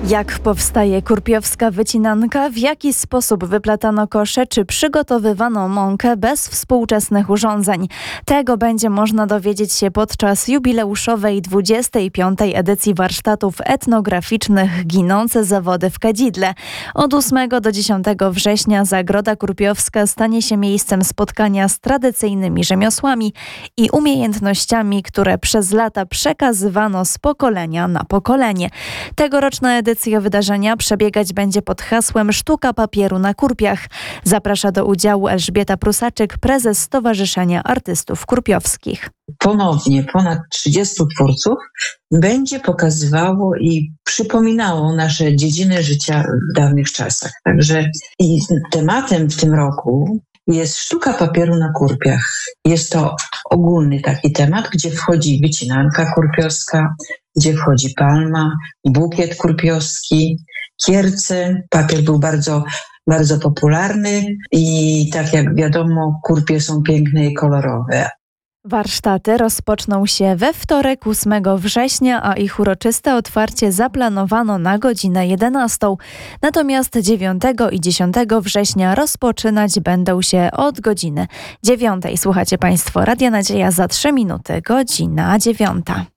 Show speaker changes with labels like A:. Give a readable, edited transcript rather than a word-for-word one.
A: Jak powstaje kurpiowska wycinanka, w jaki sposób wyplatano kosze, czy przygotowywano mąkę bez współczesnych urządzeń? Tego będzie można dowiedzieć się podczas jubileuszowej 25. edycji warsztatów etnograficznych Ginące zawody w kadzidle. Od 8 do 10 września Zagroda Kurpiowska stanie się miejscem spotkania z tradycyjnymi rzemiosłami i umiejętnościami, które przez lata przekazywano z pokolenia na pokolenie. Tegoroczna edycja wydarzenia przebiegać będzie pod hasłem Sztuka papieru na kurpiach. Zaprasza do udziału Elżbieta Prusaczyk, prezes Stowarzyszenia Artystów Kurpiowskich.
B: Ponownie ponad 30 twórców będzie pokazywało i przypominało nasze dziedziny życia w dawnych czasach. Także i tematem w tym roku jest sztuka papieru na kurpiach. Jest to ogólny taki temat, gdzie wchodzi wycinanka kurpiowska, gdzie wchodzi palma, bukiet kurpiowski, kierce. Papier był bardzo, bardzo popularny i tak jak wiadomo, kurpie są piękne i kolorowe.
A: Warsztaty rozpoczną się we wtorek 8 września, a ich uroczyste otwarcie zaplanowano na godzinę 11. Natomiast 9 i 10 września rozpoczynać będą się od godziny 9. Słuchacie Państwo Radia Nadzieja, za 3 minuty, godzina 9.